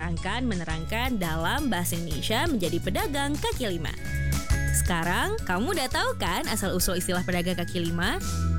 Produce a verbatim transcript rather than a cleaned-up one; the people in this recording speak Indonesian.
akan menerangkan dalam bahasa Indonesia menjadi pedagang kaki lima. Sekarang, kamu udah tahu kan asal-usul istilah pedagang kaki lima?